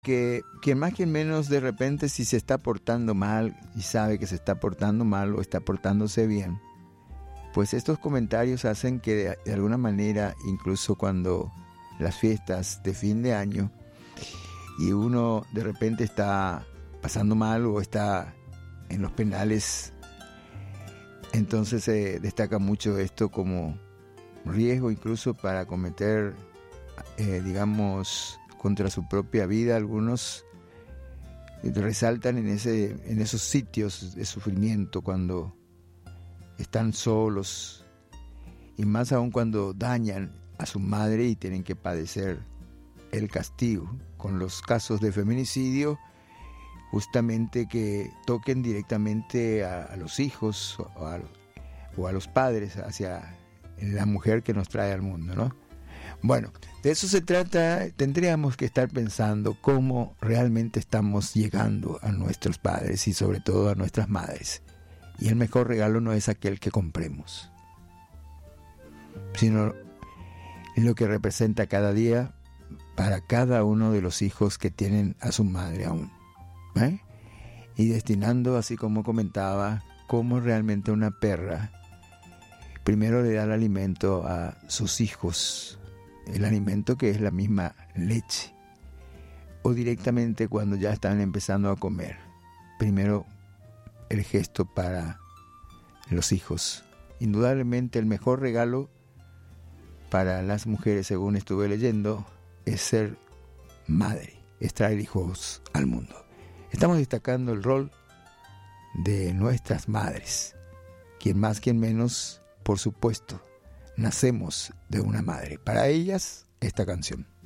que quien más quien menos de repente si se está portando mal y sabe que se está portando mal o está portándose bien, pues estos comentarios hacen que de alguna manera, incluso cuando las fiestas de fin de año y uno de repente está pasando mal o está en los penales, entonces se destaca mucho esto como riesgo incluso para cometer, contra su propia vida. Algunos resaltan en esos sitios de sufrimiento cuando están solos, y más aún cuando dañan a su madre y tienen que padecer el castigo, con los casos de feminicidio justamente que toquen directamente a los hijos o a los padres, hacia la mujer que nos trae al mundo, ¿no? Bueno, de eso se trata. Tendríamos que estar pensando cómo realmente estamos llegando a nuestros padres y sobre todo a nuestras madres. Y el mejor regalo no es aquel que compremos, sino lo que representa cada día para cada uno de los hijos que tienen a su madre aún, y destinando, así como comentaba, cómo realmente una perra primero le da el alimento a sus hijos, el alimento que es la misma leche, o directamente cuando ya están empezando a comer, primero el gesto para los hijos. Indudablemente el mejor regalo para las mujeres, según estuve leyendo, es ser madre, es traer hijos al mundo. Estamos destacando el rol de nuestras madres. Quien más, quien menos, por supuesto, nacemos de una madre. Para ellas, esta canción.